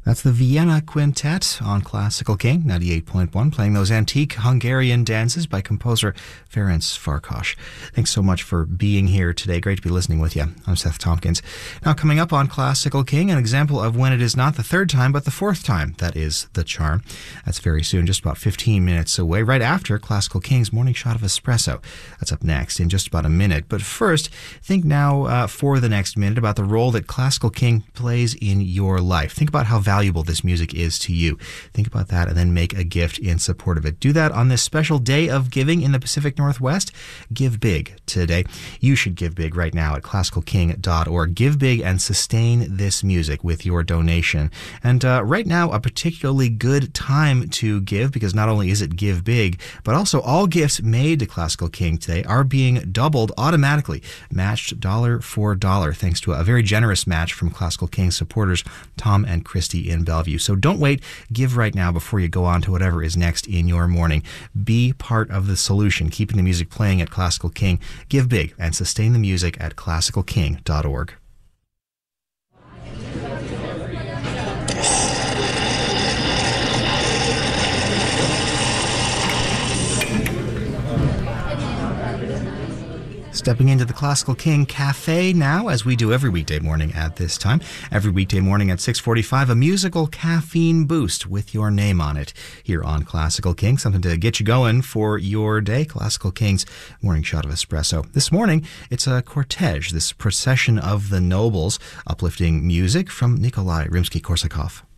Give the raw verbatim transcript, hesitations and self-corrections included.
That's the Vienna Quintet on Classical King ninety-eight point one, playing those antique Hungarian dances by composer Ferenc Farkas. Thanks so much for being here today. Great to be listening with you. I'm Seth Tompkins. Now, coming up on Classical King, an example of when it is not the third time, but the fourth time that is the charm. That's very soon, just about fifteen minutes away, right after Classical King's Morning Shot of Espresso. That's up next in just about a minute. But first, think now uh, for the next minute about the role that Classical King plays in your life. Think about how valuable this music is to you. Think about that and then make a gift in support of it. Do that on this special day of giving in the Pacific Northwest. Give big today. You should give big right now at classical king dot org. Give big and sustain this music with your donation. And uh, right now, a particularly good time to give, because not only is it Give Big, but also all gifts made to Classical King today are being doubled automatically, matched dollar for dollar, thanks to a very generous match from Classical King supporters Tom and Christy in Bellevue. So don't wait. Give right now before you go on to whatever is next in your morning. Be part of the solution, keeping the music playing at Classical King. Give big and sustain the music at classical king dot org. Stepping into the Classical King Cafe now, as we do every weekday morning at this time. Every weekday morning at six forty-five, a musical caffeine boost with your name on it here on Classical King. Something to get you going for your day. Classical King's Morning Shot of Espresso. This morning, it's a cortege, this procession of the nobles, uplifting music from Nikolai Rimsky-Korsakov.